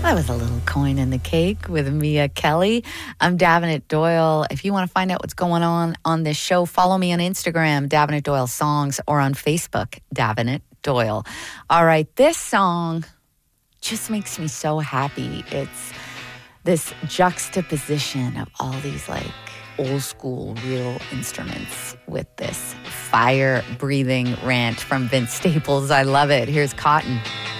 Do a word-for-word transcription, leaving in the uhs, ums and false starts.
That was a little coin in the cake with Mia Kelly. I'm Davenant Doyle. If you want to find out what's going on on this show, follow me on Instagram, Davenant Doyle Songs, or on Facebook, Davenant Doyle. All right, this song just makes me so happy. It's this juxtaposition of all these like old school real instruments with this fire breathing rant from Vince Staples. I love it. Here's Cotton.